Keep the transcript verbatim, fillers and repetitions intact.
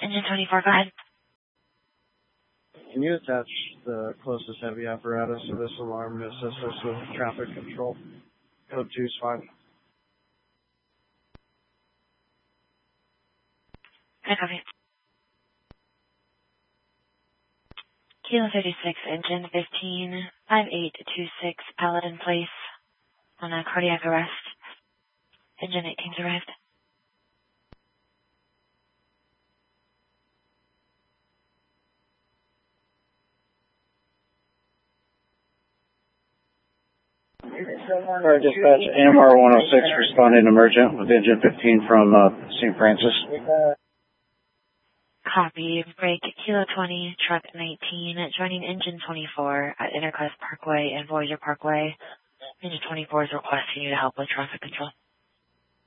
Engine twenty-four, go ahead. Can you attach the closest heavy apparatus to this alarm to assist us with traffic control? Code two is fine. I copy. Kilo thirty-six, engine fifteen, five eight two six, Paladin Place, on a cardiac arrest. Engine eighteen's arrived. Our dispatch, A M R one oh six, responding emergent with engine fifteen from uh, Saint Francis. Copy. Break Kilo twenty, truck nineteen, joining engine twenty-four at Intercrest Parkway and Voyager Parkway. Engine twenty-four is requesting you to help with traffic control.